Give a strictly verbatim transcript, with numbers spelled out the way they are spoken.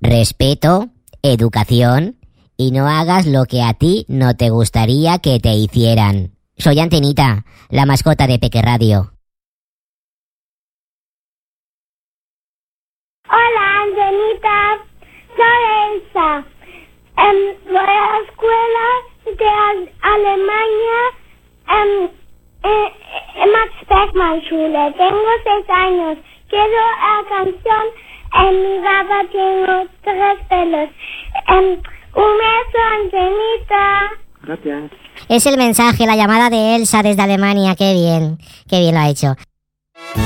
respeto, educación y no hagas lo que a ti no te gustaría que te hicieran. Soy Antenita, la mascota de Peque Radio. Hola, Antenita. Soy Elsa. Um, voy a la escuela de Al- Alemania um, eh, eh, Max Beckmann Schule. Tengo seis años. Quiero la canción en mi baba tengo tres pelos. Um, un beso, Antenita. Gracias. Es el mensaje, la llamada de Elsa desde Alemania. Qué bien, qué bien lo ha hecho.